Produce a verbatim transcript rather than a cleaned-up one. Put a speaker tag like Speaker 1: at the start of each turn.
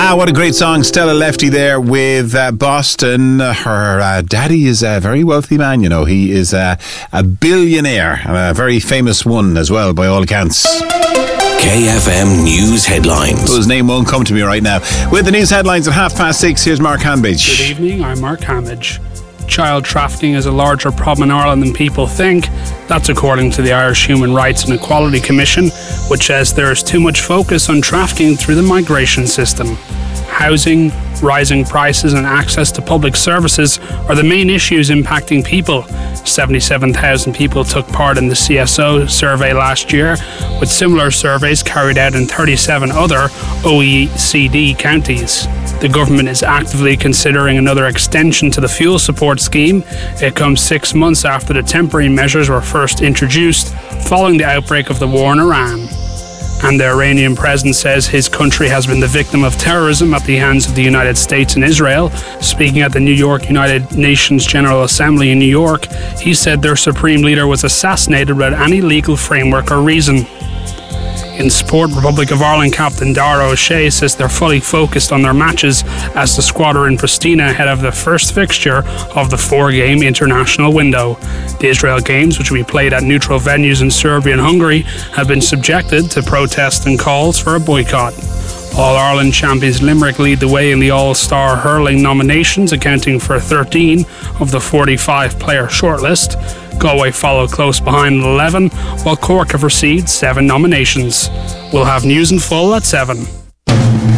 Speaker 1: Ah, what a great song. Stella Lefty there with uh, Boston. Her uh, daddy is a very wealthy man, you know. He is uh, a billionaire, and a very famous one as well, by all accounts.
Speaker 2: K F M News Headlines.
Speaker 1: So his name won't come to me right now. With the news headlines at half past six, here's Mark Hambidge.
Speaker 3: Good evening, I'm Mark Hambidge. Child trafficking is a larger problem in Ireland than people think. That's according to the Irish Human Rights and Equality Commission, which says there is too much focus on trafficking through the migration system. Housing, rising prices and access to public services are the main issues impacting people. seventy-seven thousand people took part in the C S O survey last year, with similar surveys carried out in thirty-seven other O E C D counties. The government is actively considering another extension to the fuel support scheme. It comes six months after the temporary measures were first introduced following the outbreak of the war in Iran. And the Iranian president says his country has been the victim of terrorism at the hands of the United States and Israel. Speaking at the New York United Nations General Assembly in New York, he said their supreme leader was assassinated without any legal framework or reason. In sport, Republic of Ireland captain Dara O'Shea says they're fully focused on their matches as the squad are in Pristina ahead of the first fixture of the four-game international window. The Israel games, which will be played at neutral venues in Serbia and Hungary, have been subjected to protests and calls for a boycott. All-Ireland champions Limerick lead the way in the All-Star hurling nominations, accounting for thirteen of the forty-five player shortlist. Galway follow close behind at eleven, while Cork have received seven nominations. We'll have news in full at seven.